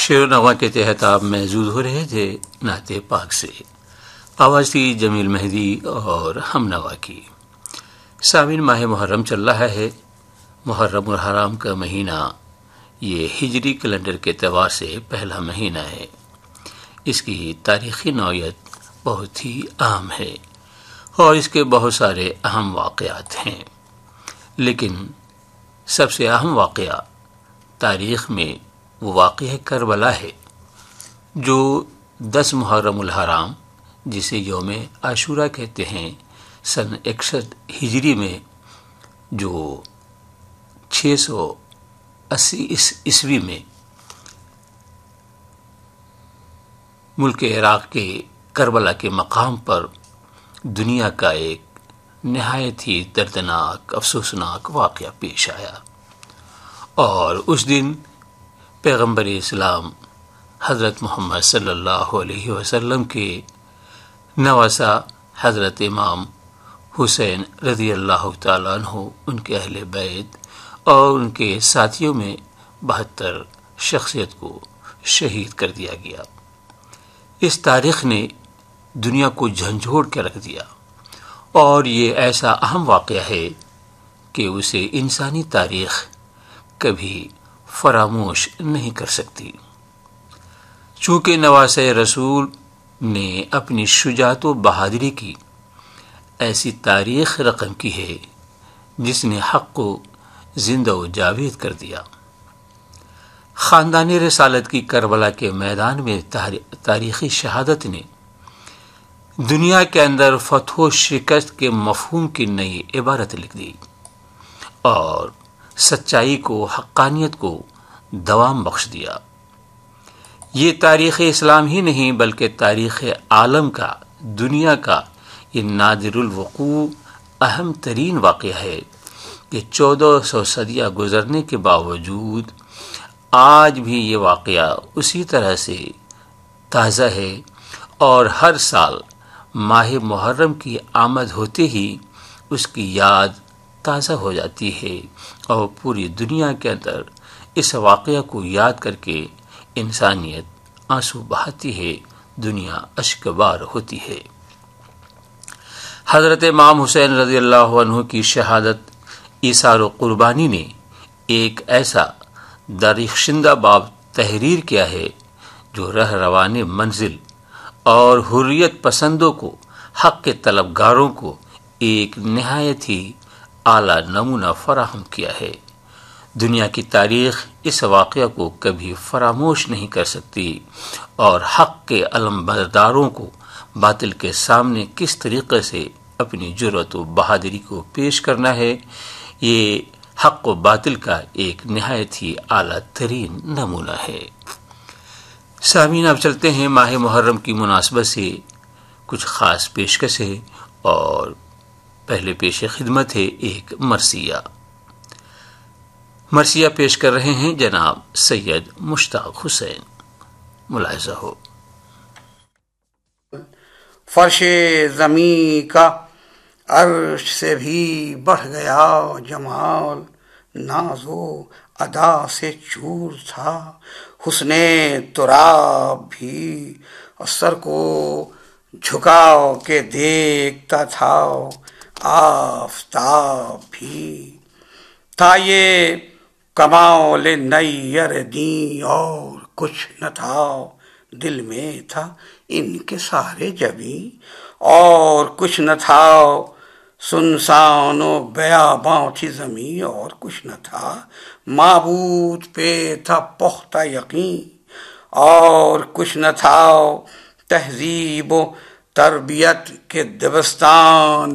شعر و نغمہ کے تحت آپ محظوظ ہو رہے تھے نعت پاک سے. آواز تھی جمیل مہدی اور ہم نوا کی. سامعین، ماہ محرم چل رہا ہے. محرم الحرام کا مہینہ یہ ہجری کیلنڈر کے اعتبار سے پہلا مہینہ ہے. اس کی تاریخی نوعیت بہت ہی اہم ہے اور اس کے بہت سارے اہم واقعات ہیں، لیکن سب سے اہم واقعہ تاریخ میں وہ واقعہ کربلا ہے جو 10 محرم الحرام، جسے یوم عاشورہ کہتے ہیں، سن 61 ہجری میں جو 680 عیسوی میں ملک عراق کے کربلا کے مقام پر دنیا کا ایک نہایت ہی دردناک افسوسناک واقعہ پیش آیا. اور اس دن پیغمبر اسلام حضرت محمد صلی اللہ علیہ وسلم کے نواسا حضرت امام حسین رضی اللہ تعالیٰ عنہ، ان کے اہل بیت اور ان کے ساتھیوں میں 72 شخصیت کو شہید کر دیا گیا. اس تاریخ نے دنیا کو جھنجھوڑ کے رکھ دیا اور یہ ایسا اہم واقعہ ہے کہ اسے انسانی تاریخ کبھی فراموش نہیں کر سکتی. چونکہ نواسۂ رسول نے اپنی شجاعت و بہادری کی ایسی تاریخ رقم کی ہے جس نے حق کو زندہ و جاوید کر دیا. خاندان رسالت کی کربلا کے میدان میں تاریخی شہادت نے دنیا کے اندر فتح و شکست کے مفہوم کی نئی عبارت لکھ دی اور سچائی کو، حقانیت کو دوام بخش دیا. یہ تاریخ اسلام ہی نہیں بلکہ تاریخ عالم کا، دنیا کا یہ نادر الوقوع اہم ترین واقعہ ہے کہ 1400 صدیاں گزرنے کے باوجود آج بھی یہ واقعہ اسی طرح سے تازہ ہے اور ہر سال ماہ محرم کی آمد ہوتے ہی اس کی یاد تازہ ہو جاتی ہے اور پوری دنیا کے اندر اس واقعہ کو یاد کر کے انسانیت آنسو بہاتی ہے، دنیا اشک بار ہوتی ہے. حضرت امام حسین رضی اللہ عنہ کی شہادت، ایثار و قربانی نے ایک ایسا درخشندہ باب تحریر کیا ہے جو رہروان منزل اور حریت پسندوں کو، حق کے طلبگاروں کو ایک نہایت ہی اعلیٰ نمونہ فراہم کیا ہے. دنیا کی تاریخ اس واقعہ کو کبھی فراموش نہیں کر سکتی اور حق کے علمبرداروں کو باطل کے سامنے کس طریقے سے اپنی جرأت و بہادری کو پیش کرنا ہے، یہ حق و باطل کا ایک نہایت ہی اعلیٰ ترین نمونہ ہے. سامعین، اب چلتے ہیں ماہ محرم کی مناسبت سے کچھ خاص پیشکشیں اور پہلے پیش خدمت ہے ایک مرثیہ پیش کر رہے ہیں جناب سید مشتاق حسین. ملاحظہ ہو. فرش زمین کا عرش سے بھی بڑھ گیا جمال، ناز و ادا سے چور تھا حسن تراب بھی، اور سر کو جھکاؤ کے دیکھتا تھا آفتاب بھی. تھا یہ کمال نیر دین اور کچھ نہ تھا، دل میں تھا ان کے سارے جبیں اور کچھ نہ تھا، سنسان و بیاباں تھی زمین اور کچھ نہ تھا، معبود پہ تھا پختہ یقین اور کچھ نہ تھا، تہذیب و تربیت کے دبستان